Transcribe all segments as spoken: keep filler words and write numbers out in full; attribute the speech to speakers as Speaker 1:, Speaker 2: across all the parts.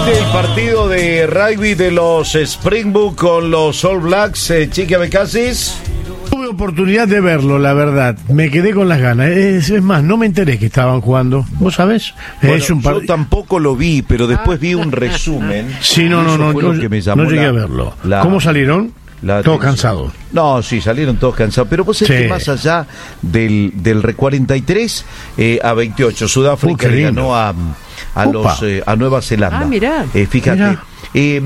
Speaker 1: ¿Viste el partido de rugby de los Springboks con los All Blacks, eh, Chiqui Abecasis?
Speaker 2: Tuve oportunidad de verlo, la verdad. Me quedé con las ganas. Es, es más, no me enteré que estaban jugando. ¿Vos sabés?
Speaker 1: Bueno,
Speaker 2: es un par...
Speaker 1: Yo tampoco lo vi, pero después vi un resumen.
Speaker 2: Sí, no, no, no. No, no llegué la, a verlo. La, ¿Cómo salieron? Todos cansados.
Speaker 1: No, sí, salieron todos cansados. Pero vos sabés sí. que más allá del, del cuarenta y tres eh, a veintiocho, Sudáfrica le ganó a, a, los, eh, a Nueva Zelanda.
Speaker 3: Ah, mirá.
Speaker 1: Eh, fíjate.
Speaker 3: Mirá.
Speaker 1: Eh,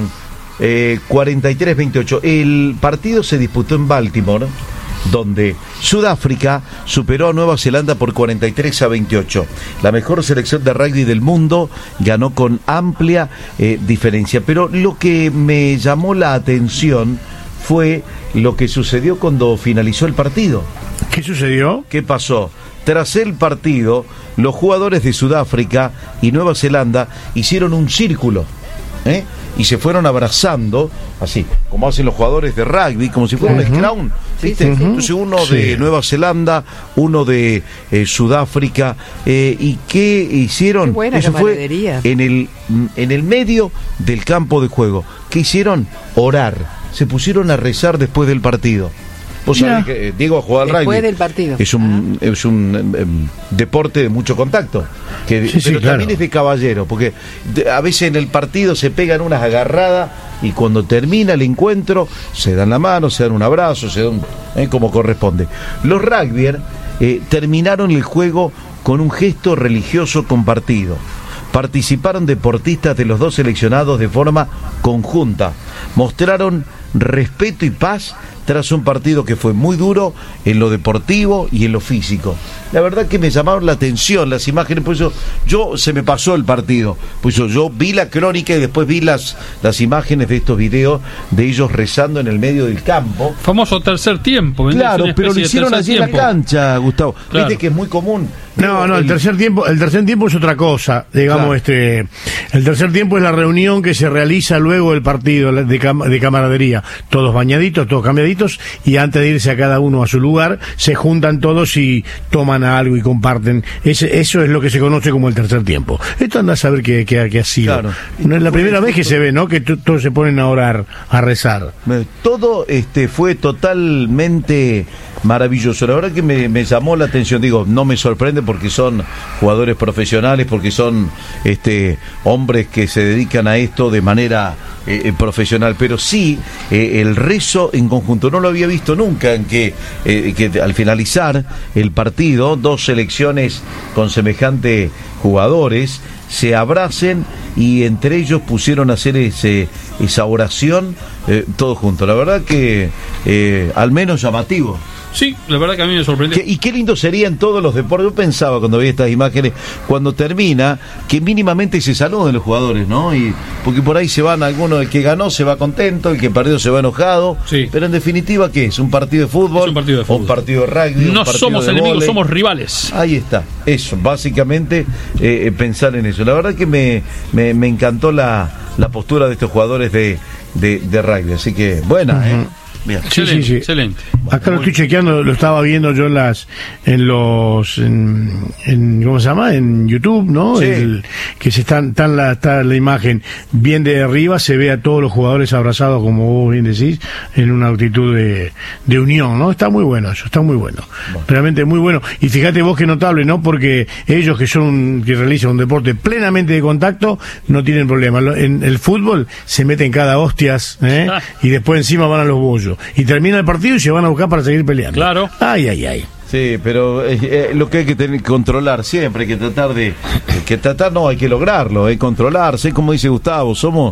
Speaker 1: eh, cuarenta y tres a veintiocho. El partido se disputó en Baltimore, donde Sudáfrica superó a Nueva Zelanda por cuarenta y tres a veintiocho. La mejor selección de rugby del mundo, ganó con amplia eh, diferencia. Pero lo que me llamó la atención fue lo que sucedió cuando finalizó el partido.
Speaker 2: ¿Qué sucedió?
Speaker 1: ¿Qué pasó? Tras el partido, los jugadores de Sudáfrica y Nueva Zelanda hicieron un círculo, ¿eh? y se fueron abrazando, así, como hacen los jugadores de rugby, como si fuera uh-huh. un scrum, ¿viste? Sí, sí, sí. Entonces uno sí. de Nueva Zelanda, uno de eh, Sudáfrica, eh, ¿y qué hicieron?
Speaker 3: Qué buena
Speaker 1: Eso fue en el, en el medio del campo de juego. ¿Qué hicieron? Orar. Se pusieron a rezar después del partido. Vos sabés que eh, Diego ha jugado al rugby.
Speaker 3: Después del partido.
Speaker 1: Es un, es un eh, deporte de mucho contacto. Que,
Speaker 2: sí,
Speaker 1: pero
Speaker 2: sí,
Speaker 1: también
Speaker 2: claro.
Speaker 1: es de caballero, porque de, a veces en el partido se pegan unas agarradas y cuando termina el encuentro se dan la mano, se dan un abrazo, se dan eh, como corresponde. Los rugbyers eh, terminaron el juego con un gesto religioso compartido. Participaron deportistas de los dos seleccionados de forma conjunta. Mostraron respeto y paz tras un partido que fue muy duro en lo deportivo y en lo físico. La verdad que me llamaron la atención las imágenes, pues yo, yo se me pasó el partido, pues yo, yo vi la crónica y después vi las, las imágenes de estos videos de ellos rezando en el medio del campo.
Speaker 4: Famoso tercer tiempo.
Speaker 1: Claro, pero lo hicieron allí en la cancha, Gustavo.
Speaker 4: Claro.
Speaker 1: Viste que es muy común.
Speaker 2: No, no, el tercer tiempo, el tercer tiempo es otra cosa, digamos, claro. este, el tercer tiempo es la reunión que se realiza luego del partido de, cam de camaradería, todos bañaditos, todos cambiaditos, y antes de irse a cada uno a su lugar, se juntan todos y toman algo y comparten. Ese, eso es lo que se conoce como el tercer tiempo. Esto anda a saber qué, qué, qué ha sido. Claro. No es la primera vez que se ve, ¿no? Que todos se ponen a orar, a rezar.
Speaker 1: Todo este fue totalmente maravilloso. La verdad que me, me llamó la atención. Digo, no me sorprende porque son jugadores profesionales, porque son este hombres que se dedican a esto de manera eh, profesional, pero sí eh, el rezo en conjunto. No lo había visto nunca, en que, eh, que al finalizar el partido, dos selecciones con semejante jugadores se abracen y entre ellos pusieron a hacer ese, esa oración eh, todos juntos. La verdad que eh, al menos llamativo.
Speaker 4: Sí, la verdad que a mí me sorprendió.
Speaker 1: Y qué lindo sería en todos los deportes. Yo pensaba cuando vi estas imágenes, cuando termina, que mínimamente se saluden los jugadores, ¿no? Y porque por ahí se van algunos, el que ganó se va contento, el que perdió se va enojado. Sí. Pero en definitiva, ¿qué es? ¿Un partido de fútbol?
Speaker 4: Es un partido de fútbol.
Speaker 1: Un partido de rugby.
Speaker 4: No
Speaker 1: un partido
Speaker 4: somos
Speaker 1: de
Speaker 4: enemigos,
Speaker 1: vóley.
Speaker 4: somos rivales.
Speaker 1: Ahí está. Eso, básicamente, eh, pensar en eso. La verdad que me, me, me encantó la, la postura de estos jugadores de, de, de rugby. Así que, buena, uh-huh. ¿eh?
Speaker 2: Bien. Sí,
Speaker 4: excelente,
Speaker 2: sí, sí.
Speaker 4: excelente.
Speaker 2: Acá lo estoy chequeando, lo estaba viendo yo en las, en los, en, en ¿cómo se llama? En YouTube, ¿no?
Speaker 1: Sí.
Speaker 2: El, que se están, están la, está la imagen bien de arriba, se ve a todos los jugadores abrazados, como vos bien decís, en una actitud de, de unión, ¿no? Está muy bueno eso, está muy bueno. bueno. Realmente muy bueno. Y fíjate vos qué notable, ¿no? Porque ellos que son, que realizan un deporte plenamente de contacto, no tienen problema. En el fútbol se meten cada hostias, ¿eh? Ah. Y después encima van a los bollos. Y termina el partido y se van a buscar para seguir peleando.
Speaker 4: Claro.
Speaker 2: Ay, ay, ay.
Speaker 1: Sí, pero eh, eh, lo que hay que tener que controlar siempre, hay que tratar de, que tratar no, hay que lograrlo, hay eh, controlarse, como dice Gustavo, somos